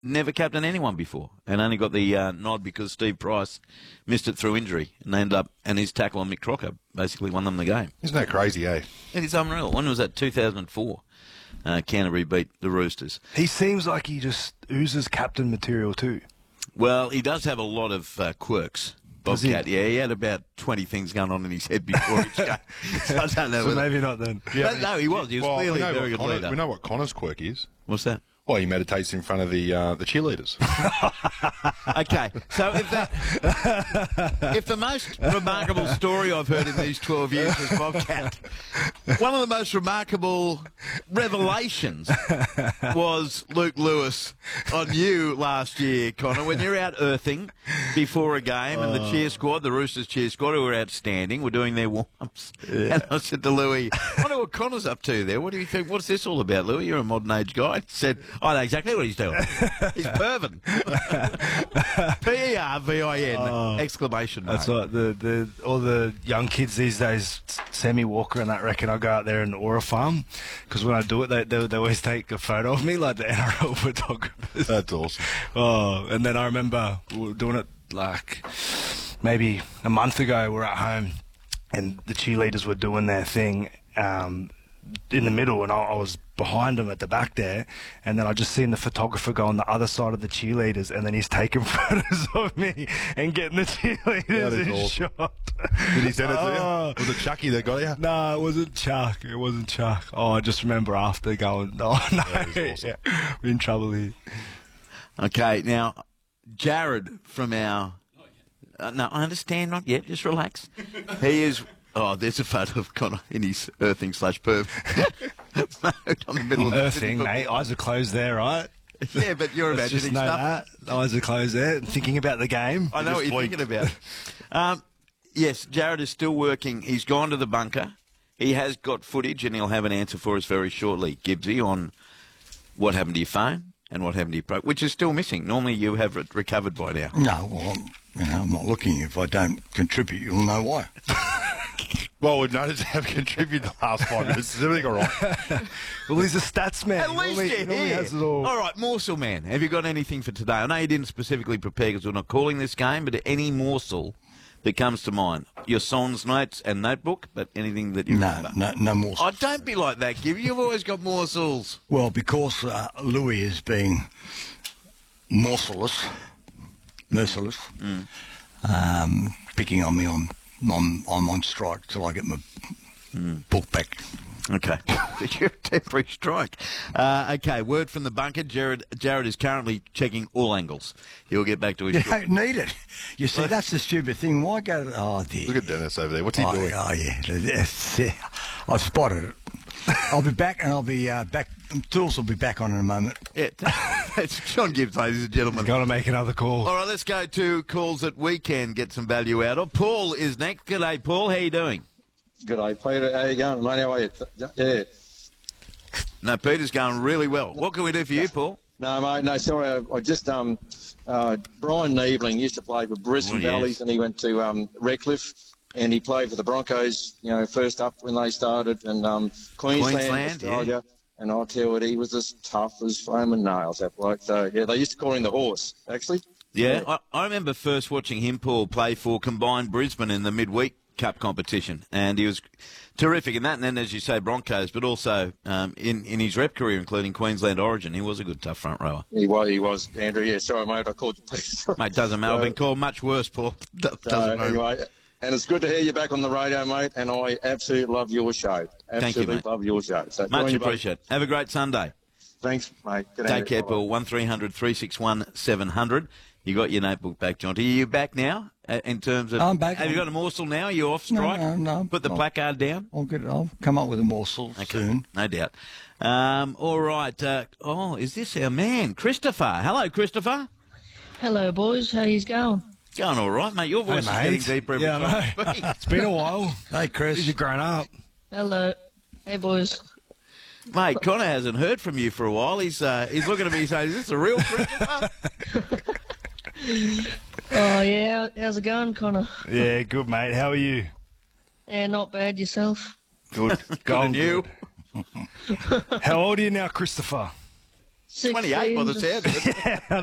never captained anyone before and only got the nod because Steve Price missed it through injury and they ended up, and his tackle on Mick Crocker basically won them the game. Isn't that crazy, eh? It is unreal. When was that? 2004. Canterbury beat the Roosters. He seems like he just oozes captain material too. Well, he does have a lot of quirks. Bobcat, yeah, he had about 20 things going on in his head before each game. So I don't know. So maybe not then. Yeah, no, he was. He was clearly a very good leader. We know what Connor's quirk is. What's that? Well, he meditates in front of the cheerleaders. Okay, so if the most remarkable story I've heard in these 12 years was Bobcat, one of the most remarkable revelations was Luke Lewis on you last year, Connor, when you're out earthing before a game and the cheer squad, the Roosters cheer squad, who were outstanding, were doing their warm-ups. Yeah. And I said to Louis, I wonder what Connor's up to there. What do you think? What's this all about, Louis? You're a modern age guy. He said, I know exactly what he's doing. He's pervin. P-E-R-V-I-N, exclamation mark. That's right. All the young kids these days, Sammy Walker and that, reckon I go out there and aura farm because when I do it, they always take a photo of me like the NRL photographers. That's awesome. Oh, and then I remember we were doing it like maybe a month ago. We're at home and the cheerleaders were doing their thing in the middle, and I was behind them at the back there, and then I just seen the photographer go on the other side of the cheerleaders, and then he's taking photos of me and getting the cheerleaders in shot. Did he send it to you? Was it Chucky that got you? No, it wasn't Chuck. It wasn't Chuck. Oh, I just remember after going, oh no, awesome. Yeah, we're in trouble here. Okay, now Jared from our. No, I understand. Not yet. Just relax. He is. Oh, there's a photo of Connor in his earthing /perv mode on the middle of the earthing, mate. Eyes are closed there, right? Yeah, but you're Let's imagining just know stuff. that. Eyes are closed there, thinking about the game. I know what you're thinking about. Yes, Jared is still working. He's gone to the bunker. He has got footage, and he'll have an answer for us very shortly, Gibbsy, on what happened to your phone and what happened to your pro, which is still missing. Normally you have it recovered by now. No, well, I'm not looking. If I don't contribute, you'll know why. Well, we've noticed have contributed the last 5 minutes. Is everything all right? Well, he's a stats man. At least you're here. Has it all right, morsel man. Have you got anything for today? I know you didn't specifically prepare because we're not calling this game, but any morsel that comes to mind? Your songs, notes, and notebook, but anything that you remember? No morsels. Oh, don't be like that, Gibby. You've always got morsels. Well, because Louis is being merciless, picking on me I'm on strike till I get my book back. Okay. You're a temporary strike. Okay, word from the bunker. Jared is currently checking all angles. He'll get back to his You shop. don't need it. You see, that's the stupid thing. Why go to... Oh, dear. Look at Dennis over there. What's he doing? Oh, yeah. I've spotted it. I'll be back, and I'll be back. Tools will be back on in a moment. Yeah, it's John Gibbs, ladies and gentlemen. Got to make another call. All right, let's go to calls that we can get some value out of. Paul is next. G'day, Paul. How you doing? G'day, Peter. How you going, mate? How are you? Yeah. No, Peter's going really well. What can we do for you, Paul? No, mate. No, sorry. I just Brian Niebling used to play for Brisbane Valleys, and he went to Redcliffe, and he played for the Broncos. You know, first up when they started, and Queensland, Australia. Yeah. And I'll tell you, he was as tough as foam and nails, that bloke. So, yeah, they used to call him the horse, actually. Yeah, I remember first watching him, Paul, play for combined Brisbane in the midweek Cup competition, and he was terrific in that. And then, as you say, Broncos, but also in his rep career, including Queensland Origin, he was a good tough front rower. He was, Andrew. Yeah, sorry, mate, I called you, please. Mate, doesn't matter. I've been called much worse, Paul. Doesn't matter. Anyway, and it's good to hear you back on the radio, mate, and I absolutely love your show. Thank you, mate. Love your show. So much appreciated. Have a great Sunday. Thanks, mate. Take care, Paul. 1300 361 700. You got your notebook back, John. Are you back now in terms of... I'm back. Have you got a morsel now? Are you off strike? No. Put the placard down? I'll come up with a morsel soon. No doubt. All right. Is this our man, Christopher? Hello, Christopher. Hello, boys. How you going? Going all right, mate. Your voice is getting deeper every time you speak. It's been a while. Hey, Chris. You've grown up. Hello. Hey, boys. Mate, Connor hasn't heard from you for a while. He's looking at me saying, is this a real Christopher? Oh, yeah. How's it going, Connor? Yeah, good, mate. How are you? Yeah, not bad. Yourself? Good. Good on you. How old are you now, Christopher? 28 by the 16. sound of it.